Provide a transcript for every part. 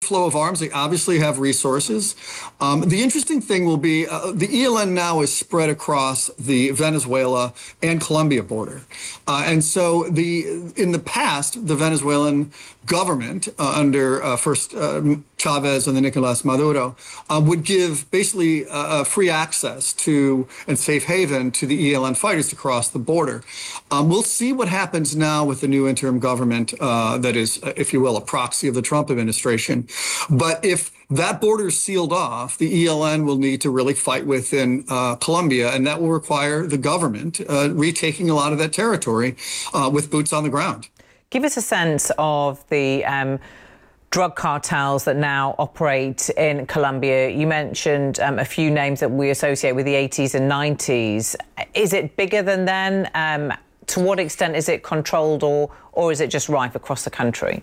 flow of arms. They obviously have resources. The interesting thing will be the ELN now is spread across the Venezuela and Colombia border. And so in the past, the Venezuelan government under first Chavez and then Nicolas Maduro would give basically free access to and safe haven to the ELN fighters to cross the border. We'll see what happens now with the new interim government that is, if you will, a proxy of the Trump administration. But if that border is sealed off, the ELN will need to really fight within Colombia, and that will require the government retaking a lot of that territory with boots on the ground. Give us a sense of the drug cartels that now operate in Colombia. You mentioned a few names that we associate with the 80s and 90s. Is it bigger than then? To what extent is it controlled, or is it just rife across the country?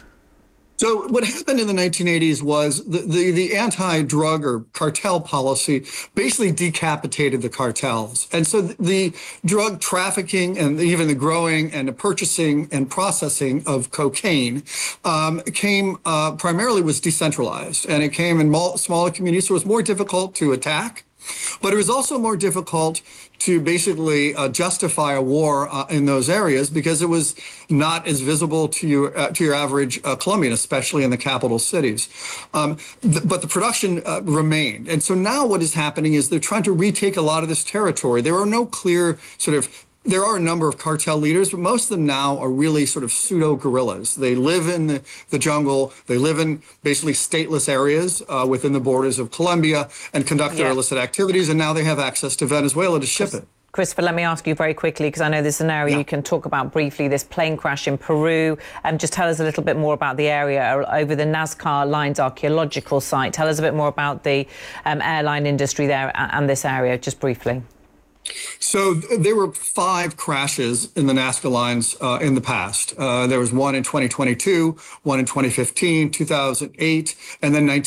So what happened in the 1980s was the anti-drug or cartel policy basically decapitated the cartels. And so the drug trafficking and even the growing and the purchasing and processing of cocaine came primarily was decentralized, and it came in smaller communities, so it was more difficult to attack. But it was also more difficult to basically justify a war in those areas because it was not as visible to your average Colombian, especially in the capital cities. But the production remained. And so now what is happening is they're trying to retake a lot of this territory. There are no clear there are a number of cartel leaders, but most of them now are really sort of pseudo-guerrillas. They live in the jungle. They live in basically stateless areas within the borders of Colombia and conduct their illicit activities, and now they have access to Venezuela to ship it. Christopher, let me ask you very quickly, because I know this is an area you can talk about briefly, this plane crash in Peru. Just tell us a little bit more about the area over the Nazca Lines archaeological site. Tell us a bit more about the airline industry there and this area, just briefly. So there were 5 crashes in the Nazca Lines in the past. There was one in 2022, one in 2015, 2008, and then